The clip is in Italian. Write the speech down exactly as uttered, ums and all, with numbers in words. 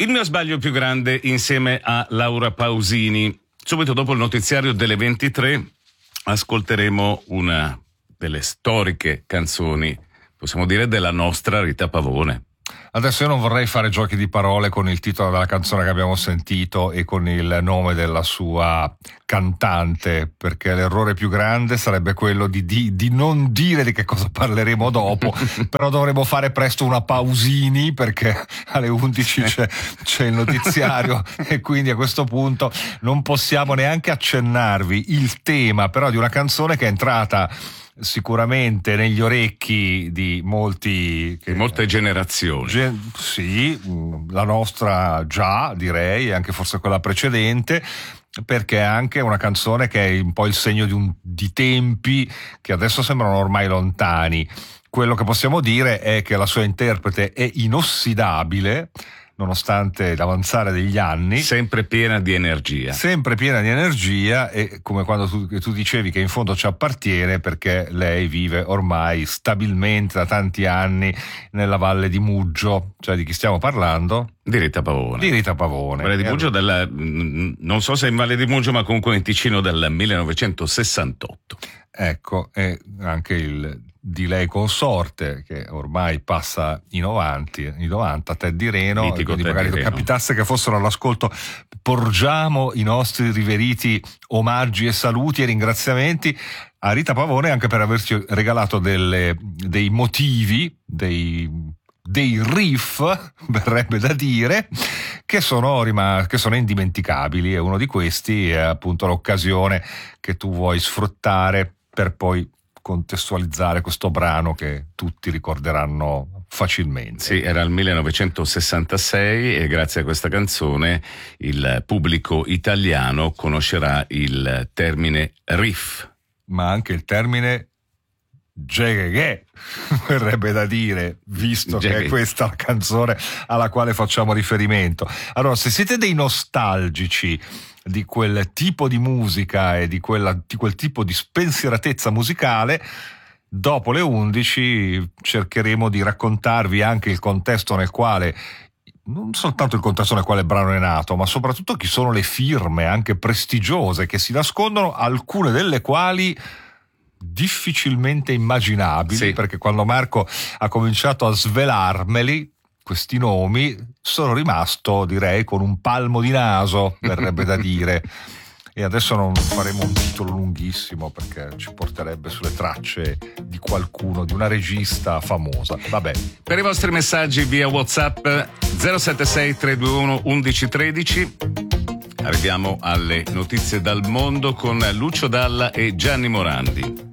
Il mio sbaglio più grande insieme a Laura Pausini. Subito dopo il notiziario delle ventitré ascolteremo una delle storiche canzoni, possiamo dire, della nostra Rita Pavone. Adesso io non vorrei fare giochi di parole con il titolo della canzone che abbiamo sentito e con il nome della sua cantante, perché l'errore più grande sarebbe quello di, di, di non dire di che cosa parleremo dopo, però dovremo fare presto una Pausini perché alle undici c'è, c'è il notiziario e quindi a questo punto non possiamo neanche accennarvi il tema però di una canzone che è entrata sicuramente negli orecchi di molti, di molte generazioni. Gen- sì, la nostra già, direi, e anche forse quella precedente, perché è anche una canzone che è un po' il segno di, un, di tempi che adesso sembrano ormai lontani. Quello che possiamo dire è che la sua interprete è inossidabile, nonostante l'avanzare degli anni, sempre piena di energia sempre piena di energia e come quando tu, tu dicevi che in fondo ci appartiene, perché lei vive ormai stabilmente da tanti anni nella Valle di Muggio. Cioè, di chi stiamo parlando? Di Rita Pavone. Di Rita Pavone. Valle di Muggio della, non so se in Valle di Muggio, ma comunque in Ticino, del millenovecentosessantotto. Ecco, e anche il di lei consorte che ormai passa i novanta, i novanta, Teddy Reno. Mitico quindi Teddy magari Reno. Capitasse che fossero all'ascolto, porgiamo i nostri riveriti omaggi e saluti e ringraziamenti a Rita Pavone anche per averci regalato delle, dei motivi, dei dei riff, verrebbe da dire, che sono rim- che sono indimenticabili, e uno di questi è appunto l'occasione che tu vuoi sfruttare per poi contestualizzare questo brano che tutti ricorderanno facilmente. Sì, era il millenovecentosessantasei e grazie a questa canzone il pubblico italiano conoscerà il termine riff. Ma anche il termine Geghe, verrebbe da dire, visto Geghe. che è questa la canzone alla quale facciamo riferimento. Allora, se siete dei nostalgici di quel tipo di musica e di, quella, di quel tipo di spensieratezza musicale, dopo le undici cercheremo di raccontarvi anche il contesto nel quale, non soltanto il contesto nel quale il brano è nato, ma soprattutto chi sono le firme anche prestigiose che si nascondono, alcune delle quali difficilmente immaginabili, sì. Perché quando Marco ha cominciato a svelarmeli questi nomi sono rimasto, direi, con un palmo di naso, verrebbe da dire. E adesso non faremo un titolo lunghissimo perché ci porterebbe sulle tracce di qualcuno, di una regista famosa. Vabbè. Per i vostri messaggi via WhatsApp zero sette sei tre due uno undici tredici. Arriviamo alle notizie dal mondo con Lucio Dalla e Gianni Morandi.